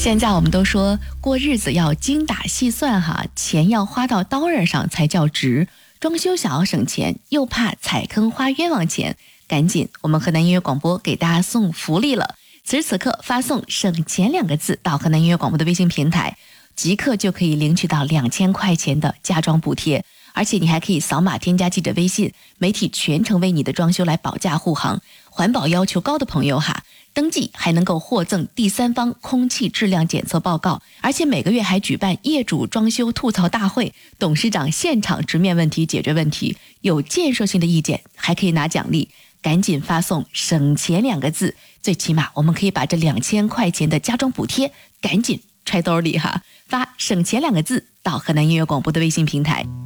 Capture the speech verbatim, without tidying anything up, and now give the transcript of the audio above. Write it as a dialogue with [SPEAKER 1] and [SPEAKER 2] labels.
[SPEAKER 1] 现在我们都说过日子要精打细算哈，钱要花到刀刃上才叫值。装修想要省钱，又怕踩坑花冤枉钱，赶紧我们河南音乐广播给大家送福利了。此时此刻发送省钱两个字到河南音乐广播的微信平台，即刻就可以领取到两千块钱的家装补贴，而且你还可以扫码添加记者微信，媒体全程为你的装修来保驾护航。环保要求高的朋友哈，登记还能够获赠第三方空气质量检测报告，而且每个月还举办业主装修吐槽大会，董事长现场直面问题解决问题，有建设性的意见还可以拿奖励。赶紧发送省钱两个字，最起码我们可以把这两千块钱的家装补贴赶紧揣兜里哈。发省钱两个字到河南音乐广播的微信平台。